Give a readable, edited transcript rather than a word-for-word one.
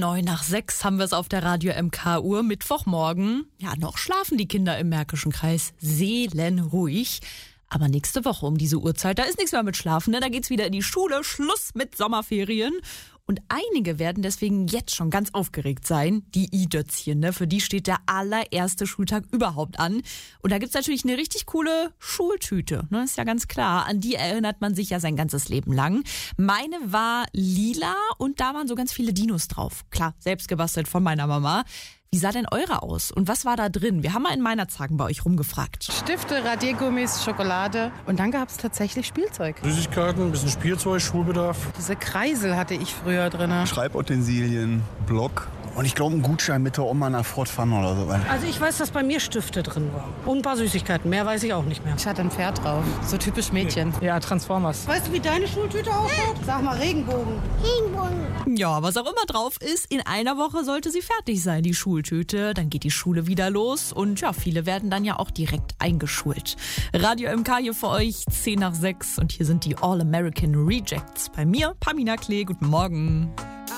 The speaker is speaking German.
9:09 haben wir es auf der Radio MK-Uhr, Mittwochmorgen. Ja, noch schlafen die Kinder im Märkischen Kreis seelenruhig. Aber nächste Woche um diese Uhrzeit, da ist nichts mehr mit Schlafen, ne? Da geht's wieder in die Schule, Schluss mit Sommerferien. Und einige werden deswegen jetzt schon ganz aufgeregt sein. Die I-Dötzchen, ne? Für die steht der allererste Schultag überhaupt an. Und da gibt's natürlich eine richtig coole Schultüte, ne? Ist ja ganz klar. An die erinnert man sich ja sein ganzes Leben lang. Meine war lila und da waren so ganz viele Dinos drauf. Klar, selbst gebastelt von meiner Mama. Wie sah denn eure aus? Und was war da drin? Wir haben mal in Meinerzhagen bei euch rumgefragt. Stifte, Radiergummis, Schokolade. Und dann gab es tatsächlich Spielzeug. Süßigkeiten, ein bisschen Spielzeug, Schulbedarf. Diese Kreisel hatte ich früher drin. Schreibutensilien, Block. Und ich glaube, ein Gutschein mit der Oma nach Fort Fun oder so. Also ich weiß, dass bei mir Stifte drin waren. Und ein paar Süßigkeiten. Mehr weiß ich auch nicht mehr. Ich hatte ein Pferd drauf. So typisch Mädchen. Ja, Transformers. Weißt du, wie deine Schultüte ausschaut? Sag mal, Regenbogen. Ja, was auch immer drauf ist, in einer Woche sollte sie fertig sein, die Schultüte. Dann geht die Schule wieder los und ja, viele werden dann ja auch direkt eingeschult. Radio MK hier für euch, 5:10 und hier sind die All-American Rejects. Bei mir, Pamina Klee, guten Morgen.